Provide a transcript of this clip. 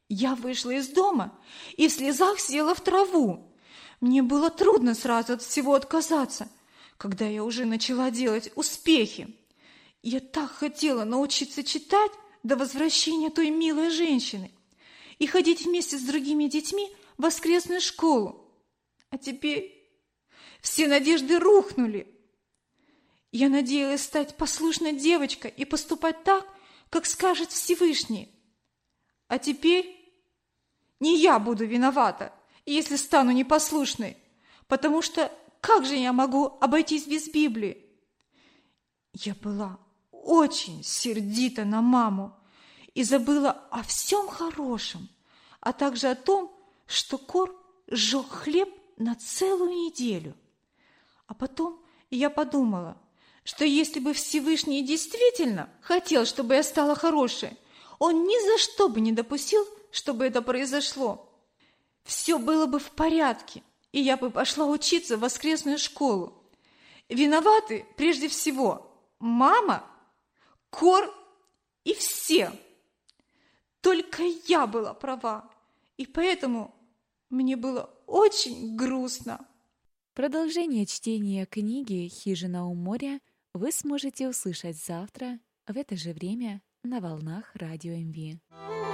Я вышла из дома и в слезах села в траву. Мне было трудно сразу от всего отказаться, когда я уже начала делать успехи. Я так хотела научиться читать до возвращения той милой женщины и ходить вместе с другими детьми в воскресную школу. А теперь все надежды рухнули. Я надеялась стать послушной девочкой и поступать так, как скажет Всевышний. А теперь не я буду виновата, если стану непослушной, потому что как же я могу обойтись без Библии? Я была очень сердита на маму и забыла о всем хорошем, а также о том, что Кор сжег хлеб на целую неделю. А потом я подумала, что если бы Всевышний действительно хотел, чтобы я стала хорошей, он ни за что бы не допустил, чтобы это произошло. Все было бы в порядке, и я бы пошла учиться в воскресную школу. Виноваты прежде всего мама, Кор и все. Только я была права, и поэтому мне было очень грустно. Продолжение чтения книги «Хижина у моря» вы сможете услышать завтра в это же время на волнах Радио МВ.